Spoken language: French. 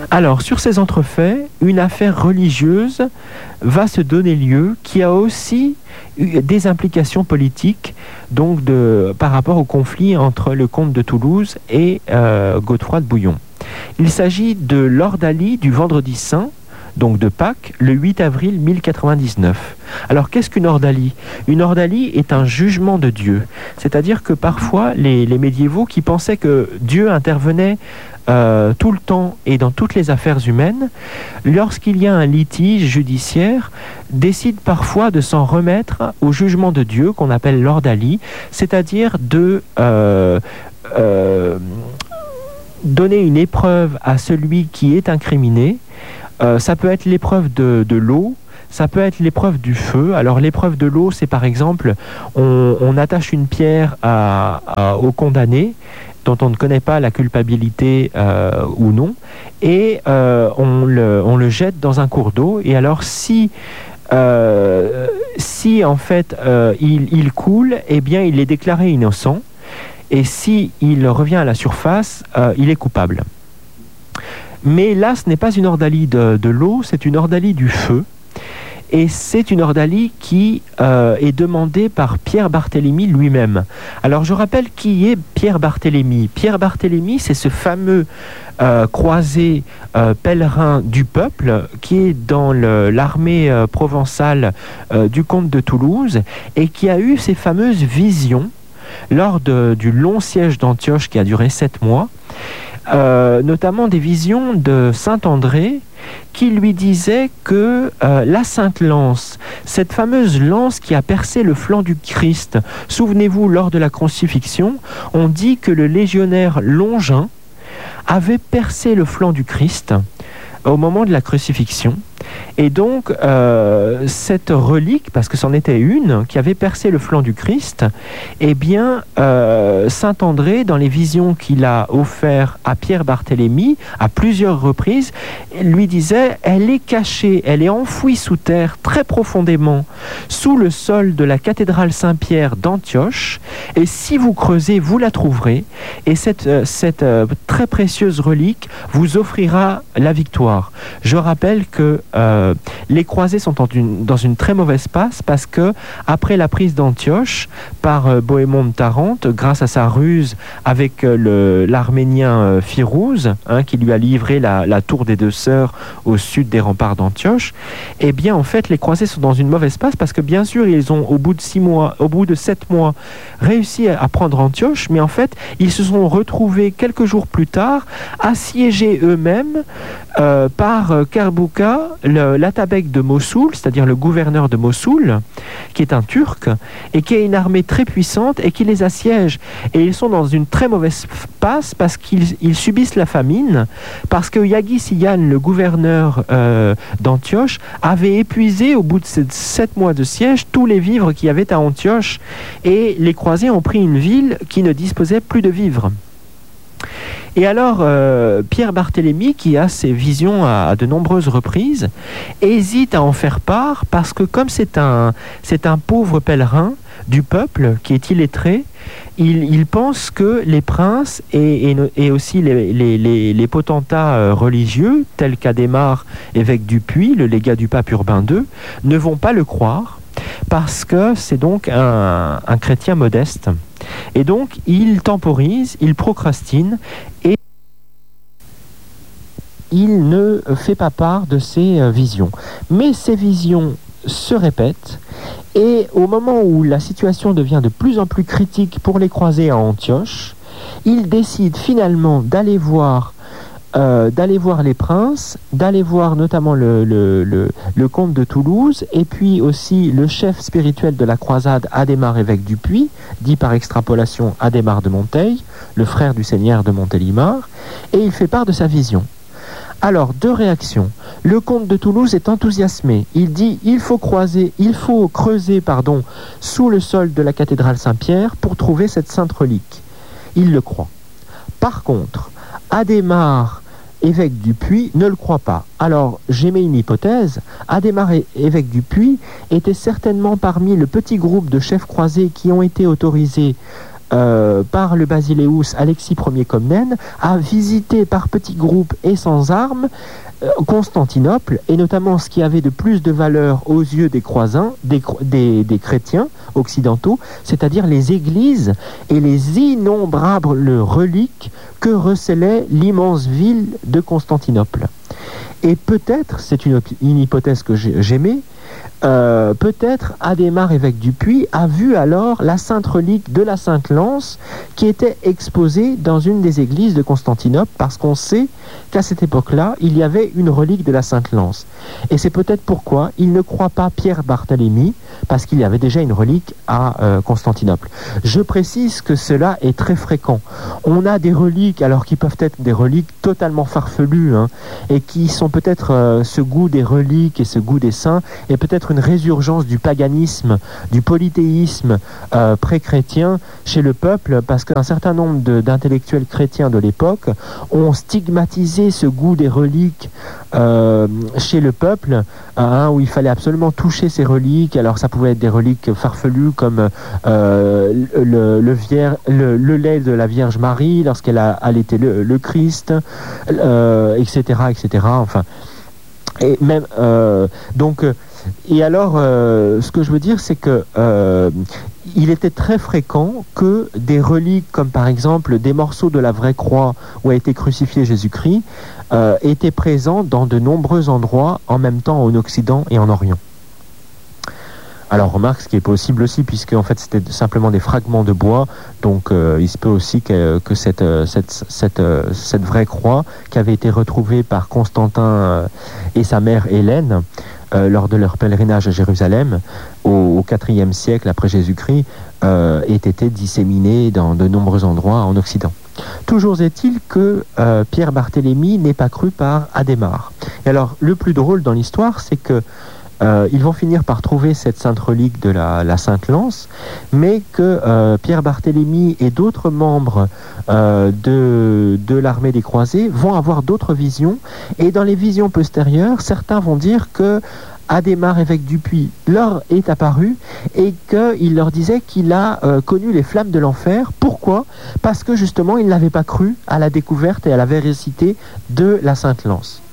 Alors, sur ces entrefaits, une affaire religieuse va se donner lieu qui a aussi eu des implications politiques donc par rapport au conflit entre le comte de Toulouse et Godefroy de Bouillon. Il s'agit de l'ordalie du Vendredi Saint, donc de Pâques, le 8 avril 1099. Alors, qu'est-ce qu'une ordalie ? Une ordalie est un jugement de Dieu. C'est-à-dire que parfois, les médiévaux qui pensaient que Dieu intervenait tout le temps et dans toutes les affaires humaines, lorsqu'il y a un litige judiciaire, décident parfois de s'en remettre au jugement de Dieu, qu'on appelle l'ordalie, c'est-à-dire de donner une épreuve à celui qui est incriminé. Ça peut être l'épreuve de l'eau, ça peut être l'épreuve du feu. Alors l'épreuve de l'eau, c'est par exemple, on attache une pierre au condamné, dont on ne connaît pas la culpabilité ou non, et on le jette dans un cours d'eau. Et alors si en fait il coule, eh bien il est déclaré innocent, et si il revient à la surface, il est coupable. Mais là, ce n'est pas une ordalie de l'eau, c'est une ordalie du feu. Et c'est une ordalie qui est demandée par Pierre Barthélemy lui-même. Alors je rappelle qui est Pierre Barthélemy. Pierre Barthélemy, c'est ce fameux croisé pèlerin du peuple qui est dans l'armée provençale du comte de Toulouse et qui a eu ces fameuses visions lors du long siège d'Antioche qui a duré 7 mois. Notamment des visions de saint André qui lui disait que la sainte lance, cette fameuse lance qui a percé le flanc du Christ, souvenez-vous, lors de la crucifixion, on dit que le légionnaire Longin avait percé le flanc du Christ au moment de la crucifixion. Et donc, cette relique, parce que c'en était une, qui avait percé le flanc du Christ, eh bien, saint André, dans les visions qu'il a offertes à Pierre Barthélemy, à plusieurs reprises, lui disait, elle est cachée, elle est enfouie sous terre, très profondément, sous le sol de la cathédrale Saint-Pierre d'Antioche, et si vous creusez, vous la trouverez, et cette très précieuse relique vous offrira la victoire. Je rappelle que les croisés sont dans une très mauvaise passe parce que après la prise d'Antioche par Bohémond de Tarente, grâce à sa ruse avec l'arménien Firouz, qui lui a livré la tour des deux sœurs au sud des remparts d'Antioche, eh bien en fait les croisés sont dans une mauvaise passe parce que bien sûr ils ont au bout de 7 mois réussi à prendre Antioche, mais en fait ils se sont retrouvés quelques jours plus tard assiégés eux-mêmes par Kerbouka, l'atabek de Mossoul, c'est-à-dire le gouverneur de Mossoul, qui est un Turc, et qui a une armée très puissante et qui les assiège. Et ils sont dans une très mauvaise passe parce qu'ils subissent la famine, parce que Yaghi Siyan, le gouverneur d'Antioche, avait épuisé au bout de ces 7 mois de siège tous les vivres qu'il y avait à Antioche, et les croisés ont pris une ville qui ne disposait plus de vivres. Et alors, Pierre Barthélemy, qui a ses visions à de nombreuses reprises, hésite à en faire part parce que comme c'est un pauvre pèlerin du peuple qui est illettré, il pense que les princes et aussi les potentats religieux, tels qu'Adhémar, évêque du Puy, le légat du pape Urbain II, ne vont pas le croire parce que c'est donc un chrétien modeste. Et donc, il temporise, il procrastine et il ne fait pas part de ses visions. Mais ces visions se répètent et au moment où la situation devient de plus en plus critique pour les croisés à Antioche, il décide finalement d'aller voir les princes, d'aller voir notamment le comte de Toulouse et puis aussi le chef spirituel de la croisade, Adhémar, évêque du Puy, dit par extrapolation Adhémar de Monteil, le frère du seigneur de Montélimar, et il fait part de sa vision. Alors, 2 réactions. Le comte de Toulouse est enthousiasmé. Il dit il faut creuser sous le sol de la cathédrale Saint-Pierre pour trouver cette sainte relique. Il le croit. Par contre, Adhémar, évêque du Puy, ne le croit pas. Alors, j'émets une hypothèse. Adhémar, évêque du Puy, était certainement parmi le petit groupe de chefs croisés qui ont été autorisés par le basileus Alexis Ier Comnène, à visiter par petits groupes et sans armes Constantinople, et notamment ce qui avait de plus de valeur aux yeux des croisins, des chrétiens occidentaux, c'est-à-dire les églises et les innombrables reliques que recelait l'immense ville de Constantinople. Et peut-être, c'est une hypothèse que j'aimais, peut-être Adhémar, évêque du Puy, a vu alors la sainte relique de la Sainte Lance qui était exposée dans une des églises de Constantinople, parce qu'on sait qu'à cette époque-là, il y avait une relique de la Sainte Lance. Et c'est peut-être pourquoi il ne croit pas Pierre Barthélemy, parce qu'il y avait déjà une relique à Constantinople. Je précise que cela est très fréquent. On a des reliques, alors qui peuvent être des reliques totalement farfelues, et qui sont peut-être ce goût des reliques et ce goût des saints, et peut-être une résurgence du paganisme, du polythéisme pré-chrétien chez le peuple, parce qu'un certain nombre d'intellectuels chrétiens de l'époque ont stigmatisé ce goût des reliques chez le peuple, où il fallait absolument toucher ces reliques. Alors ça pouvait être des reliques farfelues comme le lait de la Vierge Marie lorsqu'elle a allaité le Christ, etc., etc. Enfin, et même et alors, ce que je veux dire, c'est que il était très fréquent que des reliques, comme par exemple des morceaux de la vraie croix où a été crucifié Jésus-Christ, étaient présents dans de nombreux endroits en même temps en Occident et en Orient. Alors remarque, ce qui est possible aussi, puisque en fait c'était simplement des fragments de bois, donc il se peut aussi que cette vraie croix qui avait été retrouvée par Constantin et sa mère Hélène lors de leur pèlerinage à Jérusalem au IVe siècle après Jésus-Christ ait été disséminée dans de nombreux endroits en Occident. Toujours est-il que Pierre Barthélemy n'est pas cru par Adhémar. Et alors le plus drôle dans l'histoire, c'est que ils vont finir par trouver cette sainte relique de la Sainte Lance, mais que Pierre Barthélemy et d'autres membres de l'armée des croisés vont avoir d'autres visions, et dans les visions postérieures, certains vont dire que Adhémar, évêque du Puy, leur est apparu et qu'il leur disait qu'il a connu les flammes de l'enfer. Pourquoi ? Parce que justement, il n'avait pas cru à la découverte et à la véracité de la Sainte Lance.